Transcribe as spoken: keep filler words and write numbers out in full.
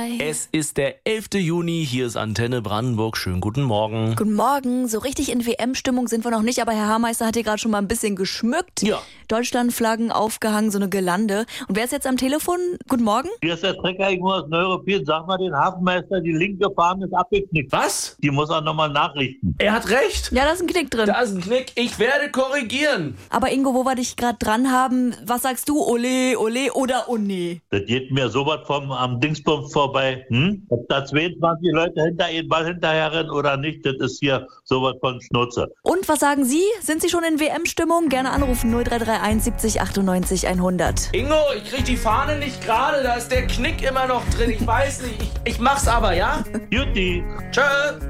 drei. Es ist der elfte Juni, hier ist Antenne Brandenburg. Schönen guten Morgen. Guten Morgen. So richtig in W M-Stimmung sind wir noch nicht, aber Herr Haarmeister hat hier gerade schon mal ein bisschen geschmückt. Ja. Deutschlandflaggen aufgehangen, so eine Girlande. Und wer ist jetzt am Telefon? Guten Morgen. Hier ist der Trecker irgendwo aus Neuruppin. Sag mal den Hafenmeister, die linke Fahne ist abgeknickt. Was? Die muss er nochmal nachrichten. Er hat recht. Ja, da ist ein Knick drin. Da ist ein Knick. Ich werde korrigieren. Aber Ingo, wo wir dich gerade dran haben, was sagst du? Ole, ole oder oh nee? Das geht mir sowas vom am Dingsbums vorbei. Hm? Ob da zweiundzwanzig Leute hinter ihren Ball hinterher rennen oder nicht, das ist hier sowas von Schnurze. Und was sagen Sie? Sind Sie schon in W M-Stimmung? Gerne anrufen null drei drei eins siebzig achtundneunzig hundert. Ingo, ich krieg die Fahne nicht gerade. Da ist der Knick immer noch drin. Ich weiß nicht. Ich, ich mach's aber, ja? Jutti. Tschö.